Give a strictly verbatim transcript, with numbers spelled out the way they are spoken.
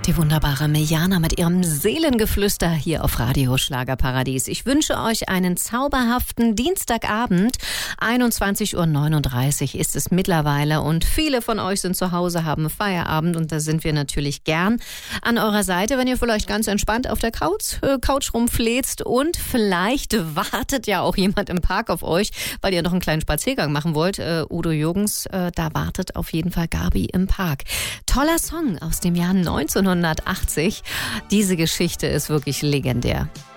Die wunderbare Mirjana mit ihrem Seelengeflüster hier auf Radio Schlagerparadies. Ich wünsche euch einen zauberhaften Dienstagabend. einundzwanzig Uhr neununddreißig ist es mittlerweile und viele von euch sind zu Hause, haben Feierabend und da sind wir natürlich gern an eurer Seite, wenn ihr vielleicht ganz entspannt auf der Couch, äh, Couch rumfläzt und vielleicht wartet ja auch jemand im Park auf euch, weil ihr noch einen kleinen Spaziergang machen wollt. Äh, Udo Jürgens, äh, da wartet auf jeden Fall Gabi im Park. Toller Song aus dem Jahr neunzehnhundertachtzig. Diese Geschichte ist wirklich legendär.